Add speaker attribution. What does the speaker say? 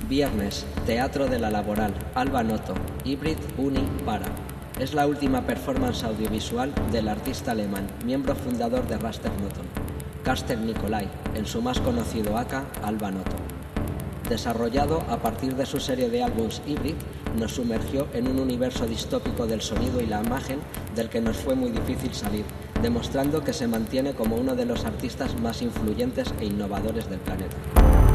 Speaker 1: Viernes, Teatro de la Laboral, Alba Noto, Hybrid Uni Para. Es la última performance audiovisual del artista alemán, miembro fundador de Raster Noton, Carsten Nicolai, en su más conocido aka, Alba Noto. Desarrollado a partir de su serie de álbumes Hybrid, nos sumergió en un universo distópico del sonido y la imagen del que nos fue muy difícil salir, demostrando que se mantiene como uno de los artistas más influyentes e innovadores del planeta.